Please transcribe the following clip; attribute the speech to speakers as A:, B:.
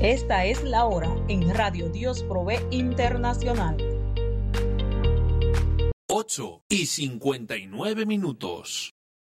A: Esta es la hora en Radio Dios Provee Internacional.
B: 8:59.